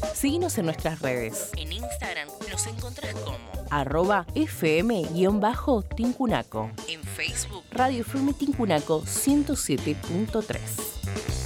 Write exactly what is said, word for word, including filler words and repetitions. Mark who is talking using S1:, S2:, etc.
S1: Síguenos en nuestras redes.
S2: En Instagram nos encontrás como
S1: arroba fm-tincunaco.
S2: en Facebook
S1: Radio F M Tincunaco ciento siete punto tres.